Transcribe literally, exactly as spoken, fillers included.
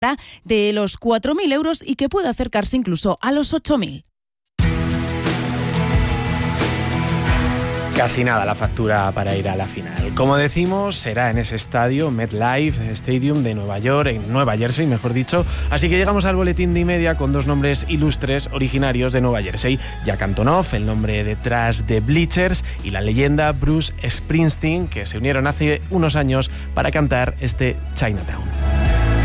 de los cuatro mil euros y que puede acercarse incluso a los ocho mil. Casi nada la factura para ir a la final. Como decimos, será en ese estadio, MetLife Stadium de Nueva York, en Nueva Jersey, mejor dicho. Así que llegamos al boletín de y media con dos nombres ilustres originarios de Nueva Jersey. Jack Antonoff, el nombre detrás de Bleachers, y la leyenda Bruce Springsteen, que se unieron hace unos años para cantar este Chinatown.